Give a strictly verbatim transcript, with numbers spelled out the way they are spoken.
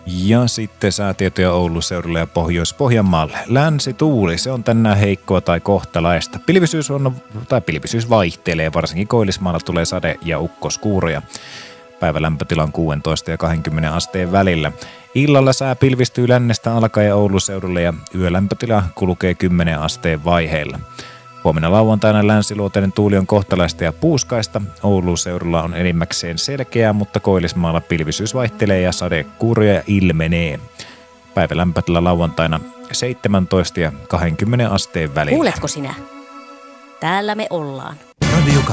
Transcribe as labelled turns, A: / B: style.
A: Ja sitten säätietoja Oulun seudulle ja Pohjois-Pohjanmaalle. Länsituuli, se on tänään heikkoa tai kohtalaista. Pilvisyys on, tai pilvisyys vaihtelee, varsinkin Koillismaalla tulee sade- ja ukkoskuuroja. Päivälämpötila on kuusitoista ja kaksikymmentä asteen välillä. Illalla sää pilvistyy lännestä alkaen Oulun seudulle ja yölämpötila kulkee kymmenen asteen vaiheilla. Huomenna lauantaina länsiluoteinen tuuli on kohtalaista ja puuskaista. Oulun seudulla on enimmäkseen selkeää, mutta Koillismaalla pilvisyys vaihtelee ja sadekuuroja ilmenee. Päivälämpötila lauantaina seitsemäntoista ja kaksikymmentä asteen välillä.
B: Kuuletko sinä? Täällä me ollaan.
C: Radio